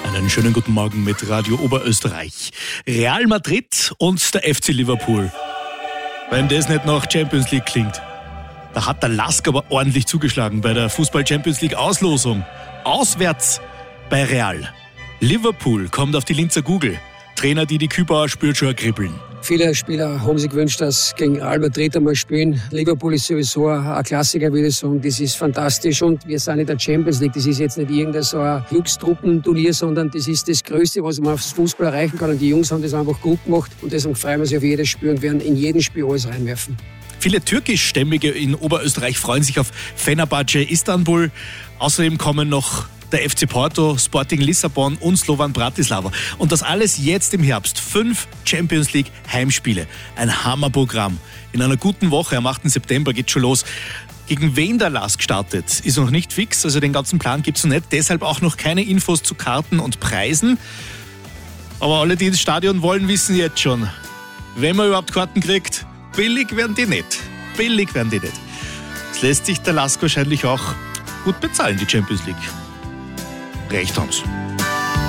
Einen schönen guten Morgen mit Radio Oberösterreich. Real Madrid und der FC Liverpool. Wenn das nicht nach Champions League klingt. Da hat der Lask aber ordentlich zugeschlagen bei der Fußball-Champions League-Auslosung. Auswärts bei Real. Liverpool kommt auf die Linzer Gugel. Trainer Didi Kübauer spürt schon ein Kribbeln. Viele Spieler haben sich gewünscht, dass gegen Real Madrid einmal spielen. Liverpool ist sowieso ein Klassiker, würde ich sagen. Das ist fantastisch. Und wir sind in der Champions League. Das ist jetzt nicht irgendein so ein Glückstruppenturnier, sondern das ist das Größte, was man aufs Fußball erreichen kann. Und die Jungs haben das einfach gut gemacht. Und deswegen freuen wir uns auf jedes Spiel und werden in jedem Spiel alles reinwerfen. Viele Türkischstämmige in Oberösterreich freuen sich auf Fenerbahce Istanbul. Außerdem kommen noch der FC Porto, Sporting Lissabon und Slovan Bratislava. Und das alles jetzt im Herbst. 5 Champions League Heimspiele. Ein Hammerprogramm. In einer guten Woche, am 8. September, geht schon los. Gegen wen der Lask startet, ist noch nicht fix. Also den ganzen Plan gibt es noch nicht. Deshalb auch noch keine Infos zu Karten und Preisen. Aber alle, die ins Stadion wollen, wissen jetzt schon, wenn man überhaupt Karten kriegt, billig werden die nicht. Billig werden die nicht. Das lässt sich der Lask wahrscheinlich auch gut bezahlen, die Champions League. Recht haben's.